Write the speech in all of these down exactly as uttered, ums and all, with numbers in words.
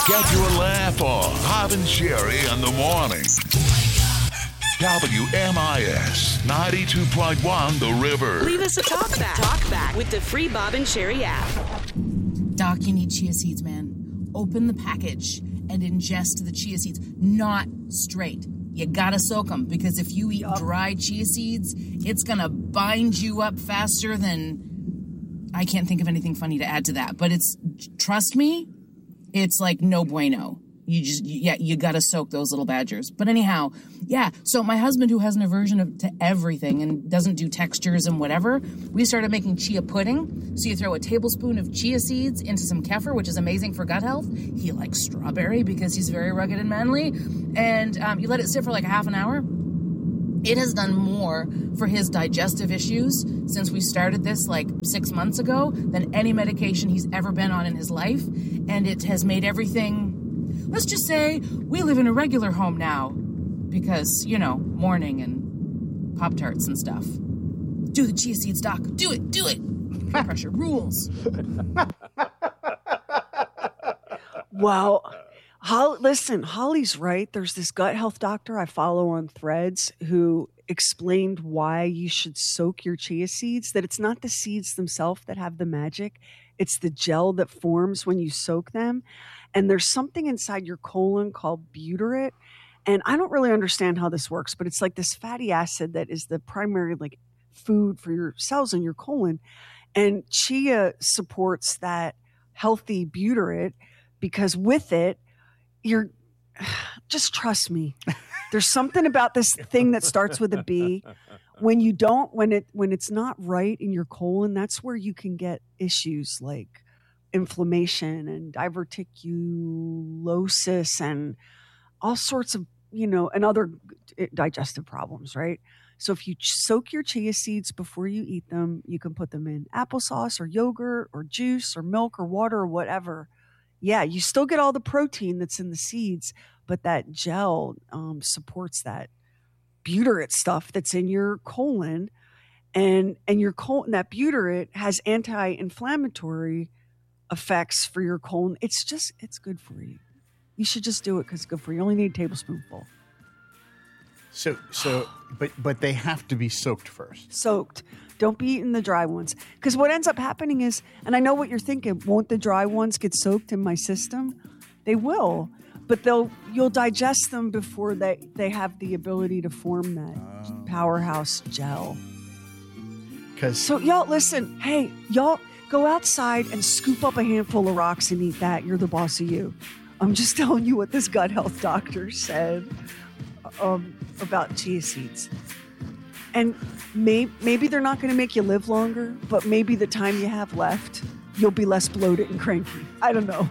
Get your laugh on. Bob and Sherry in the morning. W M I S ninety-two point one The River. Leave us a talk back. Talk back with the free Bob and Sherry app. Doc, you need chia seeds, man. Open the package and ingest the chia seeds. Not straight. You gotta soak them, because if you eat dried chia seeds, it's gonna bind you up faster than... I can't think of anything funny to add to that, but it's... Trust me, it's like no bueno. You just, yeah, you gotta soak those little badgers. But anyhow, yeah, so my husband, who has an aversion of, to everything and doesn't do textures and whatever, we started making chia pudding. So you throw a tablespoon of chia seeds into some kefir, which is amazing for gut health. He likes strawberry because he's very rugged and manly. And um, you let it sit for like a half an hour. It has done more for his digestive issues since we started this like six months ago than any medication he's ever been on in his life. And it has made everything... Let's just say we live in a regular home now because, you know, morning and Pop-Tarts and stuff. Do the chia seeds, Doc. Do it. Do it. Peer pressure rules. Well, Holly, listen, Holly's right. There's this gut health doctor I follow on Threads who explained why you should soak your chia seeds, that it's not the seeds themselves that have the magic. It's the gel that forms when you soak them. And there's something inside your colon called butyrate. And I don't really understand how this works, but it's like this fatty acid that is the primary like food for your cells in your colon. And chia supports that healthy butyrate because with it, you're just trust me. There's something about this thing that starts with a B. When you don't, when it when it's not right in your colon, that's where you can get issues like inflammation and diverticulosis and all sorts of, you know, and other digestive problems, right? So if you soak your chia seeds before you eat them, you can put them in applesauce or yogurt or juice or milk or water or whatever. Yeah, you still get all the protein that's in the seeds, but that gel um, supports that butyrate stuff that's in your colon, and and your colon, that butyrate has anti-inflammatory effects for your colon. It's just, it's good for you. You should just do it because it's good for you. You only need a tablespoonful. So, so, but but they have to be soaked first. Soaked. Don't be eating the dry ones. Because what ends up happening is, and I know what you're thinking, won't the dry ones get soaked in my system? They will. But they'll you'll digest them before they, they have the ability to form that uh, powerhouse gel. Cause so y'all, listen, hey, y'all go outside and scoop up a handful of rocks and eat that. You're the boss of you. I'm just telling you what this gut health doctor said um, about chia seeds. And may, maybe they're not going to make you live longer, but maybe the time you have left, you'll be less bloated and cranky. I don't know.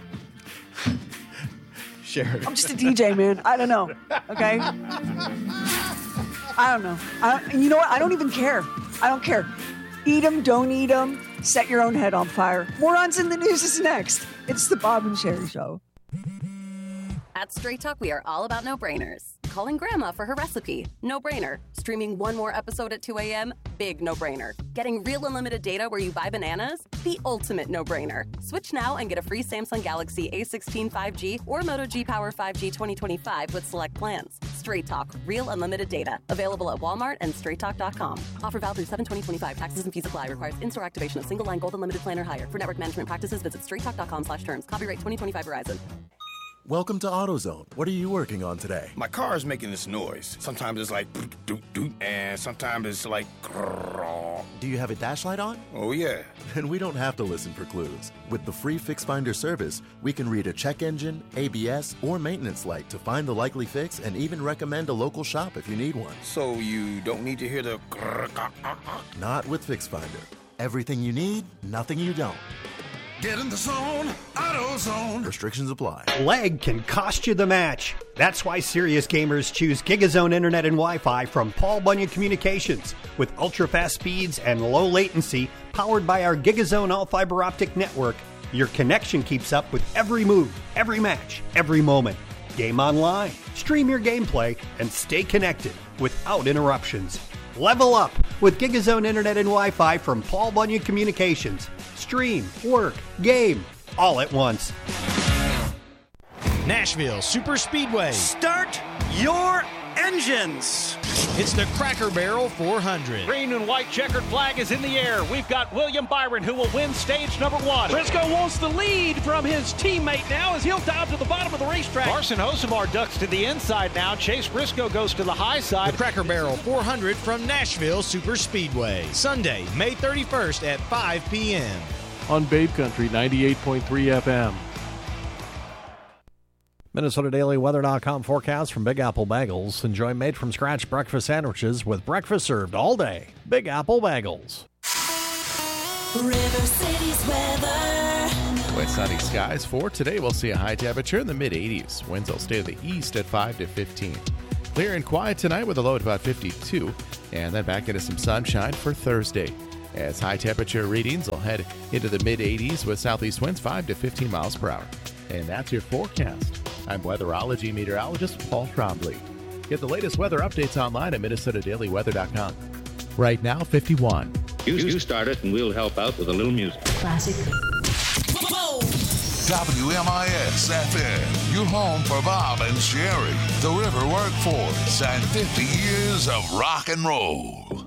Sure. I'm just a D J, man. I don't know. Okay? I don't know. I, you know what? I don't even care. I don't care. Eat them, don't eat them. Set your own head on fire. Morons in the News is next. It's the Bob and Sherry Show. At Straight Talk, we are all about no-brainers. Calling grandma for her recipe, no-brainer. Streaming one more episode at two a.m., big no-brainer. Getting real unlimited data where you buy bananas, the ultimate no-brainer. Switch now and get a free Samsung Galaxy A sixteen five G or Moto G Power five G twenty twenty-five with select plans. Straight Talk, real unlimited data. Available at Walmart and straight talk dot com. Offer valid through seven twenty twenty-five. Taxes and fees apply. Requires in-store activation of single line gold unlimited plan or higher. For network management practices, visit straight talk dot com slash terms. Copyright twenty twenty-five Verizon. Welcome to AutoZone. What are you working on today? My car is making this noise. Sometimes it's like doot, doot, doot, and sometimes it's like grrr. Do you have a dash light on? Oh, yeah. Then we don't have to listen for clues. With the free Fix Finder service, we can read a check engine, A B S, or maintenance light to find the likely fix and even recommend a local shop if you need one. So you don't need to hear the grrr, grrr, grrr. Not with Fix Finder. Everything you need, nothing you don't. Get in the zone, AutoZone. Restrictions apply. Lag can cost you the match. That's why serious gamers choose GigaZone Internet and Wi-Fi from Paul Bunyan Communications. With ultra-fast speeds and low latency, powered by our GigaZone all-fiber optic network, your connection keeps up with every move, every match, every moment. Game online, stream your gameplay, and stay connected without interruptions. Level up with GigaZone Internet and Wi-Fi from Paul Bunyan Communications. Stream, work, game, all at once. Nashville Super Speedway. Start your engines. It's the Cracker Barrel four hundred. Green and white checkered flag is in the air. We've got William Byron who will win stage number one. Briscoe wants the lead from his teammate now as he'll dive to the bottom of the racetrack. Carson Hosemar ducks to the inside now. Chase Briscoe goes to the high side. The Cracker Barrel four hundred from Nashville Super Speedway. Sunday, May thirty-first at five p.m. on Babe Country ninety-eight point three F M. Minnesota Daily Weather dot com forecast from Big Apple Bagels. Enjoy made-from-scratch breakfast sandwiches with breakfast served all day. Big Apple Bagels. River City's weather. Wet sunny skies for today. We'll see a high temperature in the mid eighties. Winds will stay to the east at five to fifteen. Clear and quiet tonight with a low at about fifty-two. And then back into some sunshine for Thursday, as high temperature readings will head into the mid eighties with southeast winds five to fifteen miles per hour. And that's your forecast. I'm weatherology meteorologist Paul Trombley. Get the latest weather updates online at Minnesota Daily Weather dot com. Right now, fifty-one. You, you start it and we'll help out with a little music. Classic. W M I S F M, your home for Bob and Sherry, the River Workforce, and fifty years of rock and roll.